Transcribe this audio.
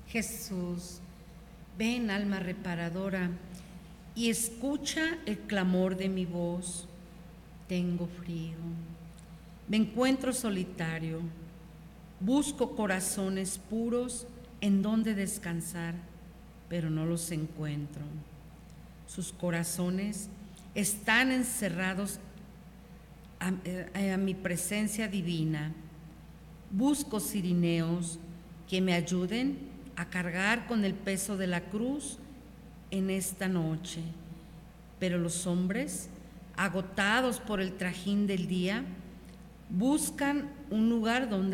Jesús, ven, alma reparadora, y escucha el clamor de mi voz. Tengo frío, me encuentro solitario, busco corazones puros en donde descansar, pero no los encuentro. Sus corazones están encerrados a mi presencia divina. Busco cirineos que me ayuden a cargar con el peso de la cruz en esta noche. Pero los hombres, agotados por el trajín del día, buscan un lugar donde